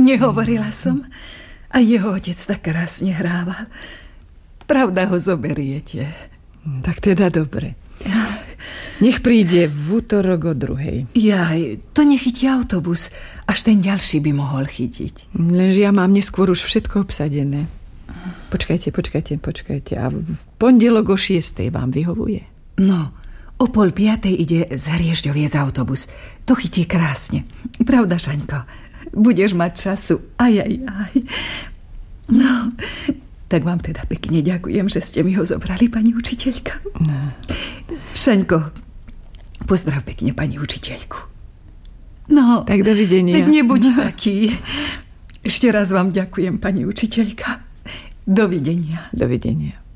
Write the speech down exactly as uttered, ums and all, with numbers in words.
Nehovorila som. A jeho otec tak krásne hrával. Pravda, ho zoberiete. Tak teda dobre. Nech príde v útorok o druhej. Jaj, to nechytí autobus. Až ten ďalší by mohol chytiť. Lenže ja mám neskôr už všetko obsadené. Počkajte, počkajte, počkajte. A v pondelok o šiestej vám vyhovuje? No, o pol piatej ide z Hriežďoviec autobus. To chytí krásne. Pravda, Šaňko? Budeš mať času. Aj, aj, aj. No, tak vám teda pekne ďakujem, že ste mi ho zobrali, pani učiteľka. No. Šaňko, pozdrav pekne pani učiteľku. No, tak dovidenia. Tak nebuď taký. Ešte raz vám ďakujem, pani učiteľka. Dovidenia. Dovidenia.